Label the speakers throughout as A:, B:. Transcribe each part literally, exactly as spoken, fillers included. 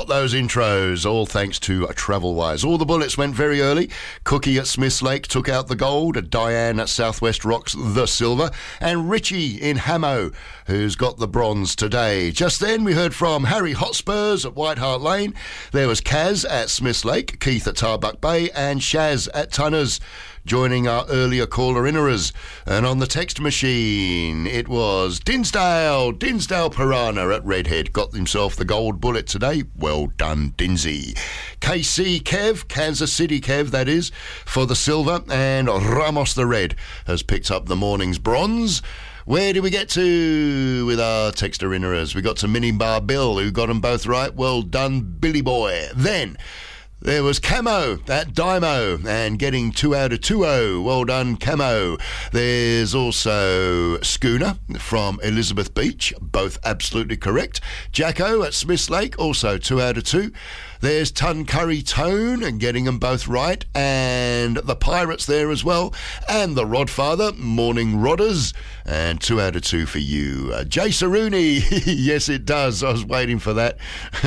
A: got those intros, all thanks to Travelwise. All the bullets went very early. Cookie at Smiths Lake took out the gold. Diane at Southwest Rocks the silver. And Richie in Hamo, who's got the bronze today. Just then we heard from Harry Hotspurs at White Hart Lane. There was Kaz at Smiths Lake, Keith at Tarbuck Bay, and Shaz at Tunners, joining our earlier caller innerers. And on the text machine, it was Dinsdale, Dinsdale Piranha at Redhead. Got himself the gold bullet today. Well done, Dinsey. K C Kev, Kansas City Kev, that is, for the silver. And Ramos the Red has picked up the morning's bronze. Where did we get to with our texter innerers? We got to Minibar Bill, who got them both right. Well done, Billy Boy. Then there was Camo at Dymo, and getting two out of two oh. Well done, Camo. There's also Schooner from Elizabeth Beach, both absolutely correct. Jacko at Smiths Lake, also two out of two. There's Tuncurry Tone, and getting them both right. And the Pirates there as well. And the Rodfather, Morning Rodders, and two out of two for you. Uh, Jay Saruni, yes it does. I was waiting for that.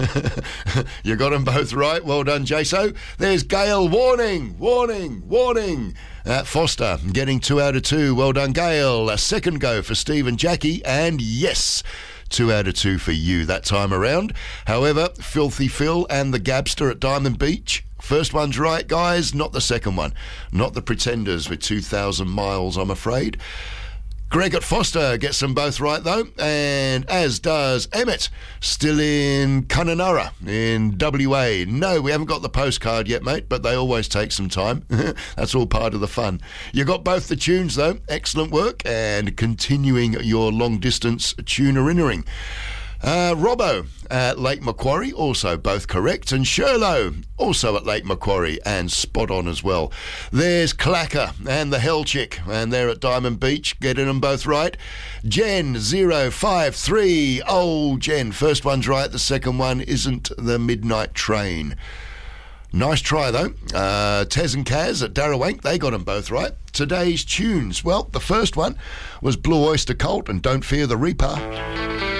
A: You got them both right. Well done, Jay. So there's Gail, warning, warning, warning. At Foster, getting two out of two. Well done, Gail. A second go for Steve and Jackie. And yes, two out of two for you that time around. However, Filthy Phil and the Gabster at Diamond Beach. First one's right, guys, not the second one. Not the Pretenders with two thousand miles, I'm afraid. Greg at Foster gets them both right, though, and as does Emmett, still in Kununurra in W A. No, we haven't got the postcard yet, mate, but they always take some time. That's all part of the fun. You got both the tunes, though. Excellent work, and continuing your long-distance tuner-innering. Uh, Robbo at Lake Macquarie, also both correct. And Sherlow, also at Lake Macquarie, and spot on as well. There's Clacker and the Hell Chick, and they're at Diamond Beach, getting them both right. Jen, zero five three. Oh, Jen, first one's right, the second one isn't the Midnight Train. Nice try, though. Uh, Tez and Kaz at Darrawank, they got them both right. Today's tunes, well, the first one was Blue Oyster Cult and Don't Fear the Reaper.